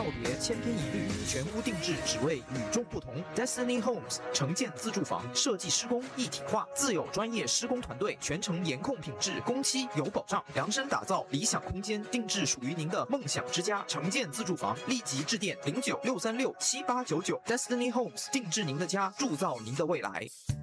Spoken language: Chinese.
告别千篇一律，全屋定制，只为与众不同。Destiny Homes 城建自住房设计施工一体化，自有专业施工团队，全程严控品质，工期有保障，量身打造理想空间，定制属于您的梦想之家。城建自住房，立即致电0963678899 Destiny Homes 定制您的家，铸造您的未来。